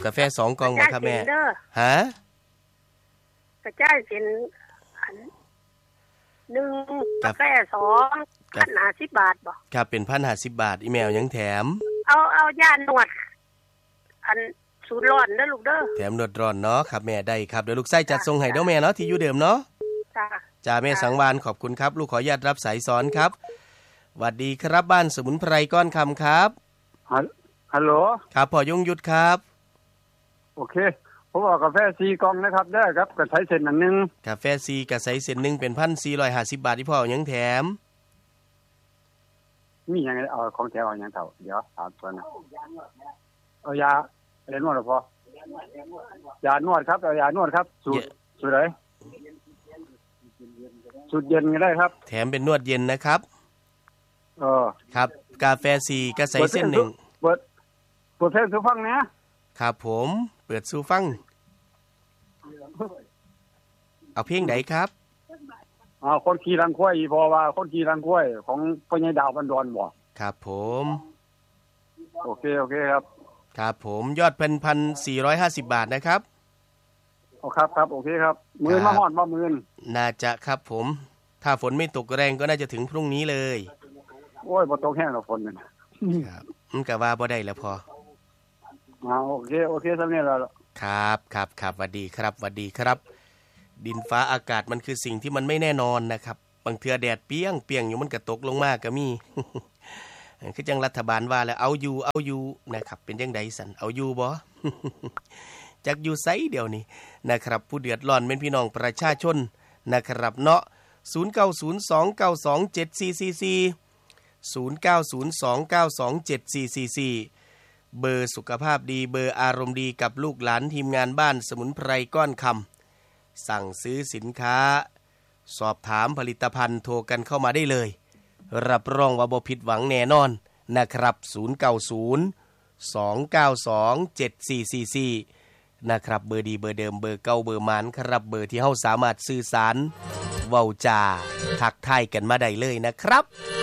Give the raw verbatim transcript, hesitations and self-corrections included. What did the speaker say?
กาแฟสองกล่องบ่ครับแม่ฮะกระจายเป็นอันหนึ่งกาแฟสองพันห้าสิบบาทบ่ครับเป็นพันห้าสิบบาทอีเมลยังแถมเอาเอาย่านวดอันสูตรร้อนเด้อลูกเด้อแถมนวดร้อนเนาะครับแม่ได้ครับเดี๋ยวลูกไส้จัดส่งให้เด้อแม่เนาะที่อยู่เดิมเนาะจ้าจ่าแม่สังวานขอบคุณครับลูกขออนุญาตรับสายซ้อนครับสวัสดีครับบ้านสมุนไพรก้อนคำครับฮัลโหลครับพ่อยงยุทธครับโอเคผมเอากาแฟสี่กล่องนะครับได้ครับกระไทเส้นอันนึงกาแฟสี่กระไทเส้นนึงเป็น หนึ่งพันสี่ร้อยห้าสิบ บาทที่พ่อยังแถมมียังไงเอาของแถมเอายังเท่าเดี๋ยวถามก่อนนะเอายาเรียนนวดหรือพอยานวดครับเอายานวดครับสูตรสูตรไหนสูตรเย็นก็ได้ครับแถมเป็นนวดเย็นนะครับเออครับกาแฟสี่กระไทเส้นหนึ่งเปิดเปิดเพลงสู่ฟังนะครับผมเปิดสู่ฟังเอาเพลงไหนครับอ่าคนขี่รังควายพอว่าคนขี่รังควายของพ่อใหญ่ดาวบันดอนบ่ครับผมโอเคโอเคครับครับผมยอดเป็น หนึ่งพันสี่ร้อยห้าสิบ บาทนะครับโอ้ครับครับโอเคครับมื้อมาฮอดบ่มื้อน่าจะครับผมถ้าฝนไม่ตกแรงก็น่าจะถึงพรุ่งนี้เลยโอ้ยบ่ตกแห้งหรอกฝนนั่นครับมันก็ว่าบ่ได้แล้วพออ่าโอเคโอเคซั่นนี่ล่ะครับครับครับสวัสดีครับสวัสดีครับดินฟ้าอากาศมันคือสิ่งที่มันไม่แน่นอนนะครับบางเทื่อแดดเปรี้ยงเปรี้ยงอยู่มันก็ตกลงมาก็มี คือจังรัฐบาลว่าแล้วเอาอยู่เอาอยู่นะครับเป็นจังได๋สั่นเอาอยู่บ่ จักอยู่ไสเดี๋ยวนี้นะครับผู้เดือดร้อนเป็นพี่น้องประชาชนนะครับเนาะศูนย์ เก้า ศูนย์ สอง เก้า สอง เจ็ด สี่ สี่ สี่ ศูนย์ เก้า ศูนย์ สอง เก้า สอง เจ็ด สี่ สี่ สี่เบอร์สุขภาพดีเบอร์อารมณ์ดีกับลูกหลานทีมงานบ้านสมุนไพรก้อนคำสั่งซื้อสินค้าสอบถามผลิตภัณฑ์โทรกันเข้ามาได้เลยรับรองว่าบ่ผิดหวังแน่นอนนะครับศูนย์ เก้า ศูนย์ สอง เก้า สอง เจ็ด สี่ สี่ สี่นะครับเบอร์ดีเบอร์เดิมเบอร์เก่าเบอร์หมานครับเบอร์ที่เฮาสามารถสื่อสารเว้าจาทักทายกันมาได้เลยนะครับ